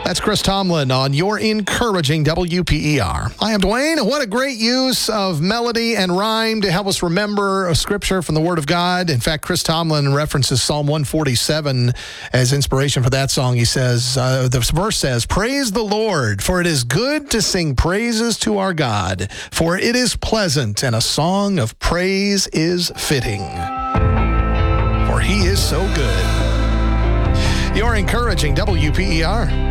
That's Chris Tomlin on your encouraging WPER. I am Dwayne. What a great use of melody and rhyme to help us remember a scripture from the Word of God. In fact, Chris Tomlin references Psalm 147 as inspiration for that song. He says, the verse says, "Praise the Lord, for it is good to sing praises to our God, for it is pleasant, and a song of praise is fitting. For he is so good." You're encouraging WPER.